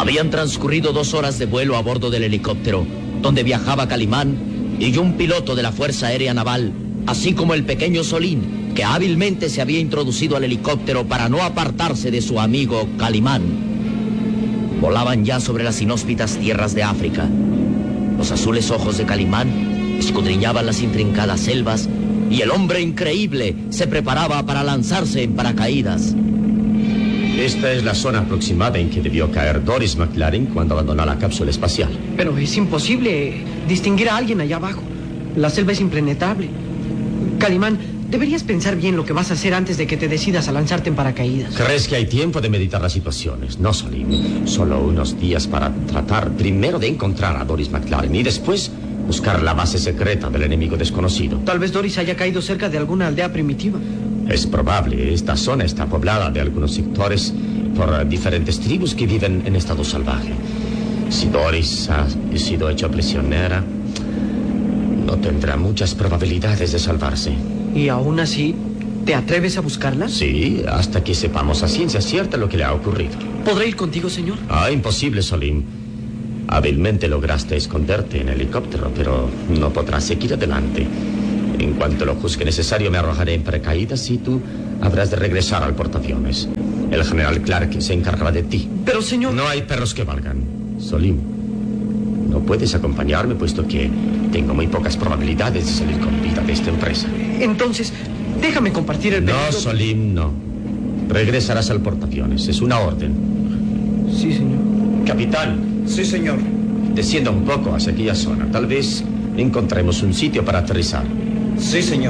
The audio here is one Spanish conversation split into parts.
Habían transcurrido 2 horas de vuelo a bordo del helicóptero, donde viajaba Calimán y un piloto de la Fuerza Aérea Naval, así como el pequeño Solín, que hábilmente se había introducido al helicóptero para no apartarse de su amigo Calimán. Volaban ya sobre las inhóspitas tierras de África. Los azules ojos de Calimán escudriñaban las intrincadas selvas y el hombre increíble se preparaba para lanzarse en paracaídas. Esta es la zona aproximada en que debió caer Doris McLaren cuando abandonó la cápsula espacial. Pero es imposible distinguir a alguien allá abajo. La selva es impenetrable. Calimán, deberías pensar bien lo que vas a hacer antes de que te decidas a lanzarte en paracaídas. ¿Crees que hay tiempo de meditar las situaciones? No, Solim. Solo unos días para tratar primero de encontrar a Doris McLaren y después buscar la base secreta del enemigo desconocido. Tal vez Doris haya caído cerca de alguna aldea primitiva. Es probable. Esta zona está poblada de algunos sectores por diferentes tribus que viven en estado salvaje. Si Doris ha sido hecha prisionera, no tendrá muchas probabilidades de salvarse. ¿Y aún así, te atreves a buscarla? Sí, hasta que sepamos a ciencia cierta lo que le ha ocurrido. ¿Podré ir contigo, señor? Imposible, Solim. Hábilmente lograste esconderte en el helicóptero, pero no podrás seguir adelante. En cuanto lo juzgue necesario, me arrojaré en paracaídas y tú habrás de regresar al portaaviones. El general Clark se encargará de ti. Pero, señor... No hay perros que valgan. Solim, no puedes acompañarme puesto que tengo muy pocas probabilidades de salir con vida de esta empresa. Entonces, déjame compartir el peligro. No, Solim, no. Regresarás al portaaviones. Es una orden. Sí, señor. Capitán. Sí, señor. Descienda un poco hacia aquella zona. Tal vez encontremos un sitio para aterrizar. Sí, señor.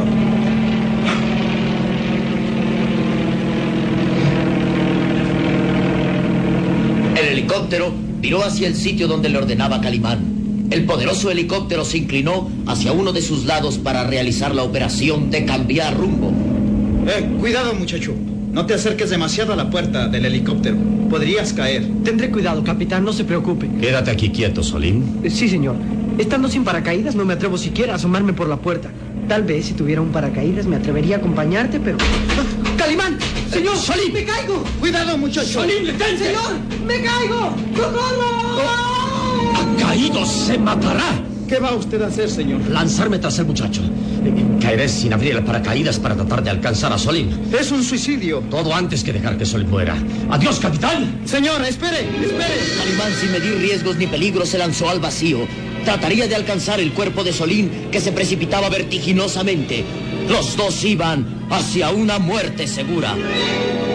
El helicóptero viró hacia el sitio donde le ordenaba Calimán. El poderoso helicóptero se inclinó hacia uno de sus lados para realizar la operación de cambiar rumbo. Cuidado, muchacho. No te acerques demasiado a la puerta del helicóptero. Podrías caer. Tendré cuidado, capitán, no se preocupe. Quédate aquí quieto, Solim. Sí, señor. Estando sin paracaídas, no me atrevo siquiera a asomarme por la puerta. Tal vez si tuviera un paracaídas me atrevería a acompañarte, pero... ¡Calimán! ¡Señor! ¡Solim! ¡Me caigo! Cuidado, muchacho. ¡Solim, detente! ¡Señor! ¡Me caigo! ¡Socorro! ¡Ha caído! ¡Se matará! ¿Qué va usted a hacer, señor? Lanzarme tras el muchacho. Caeré sin abrir el paracaídas para tratar de alcanzar a Solim. Es un suicidio. Todo antes que dejar que Solim muera. ¡Adiós, capitán! Señor, espere. Calimán, sin medir riesgos ni peligros, se lanzó al vacío. Trataría de alcanzar el cuerpo de Solín, que se precipitaba vertiginosamente. Los dos iban hacia una muerte segura.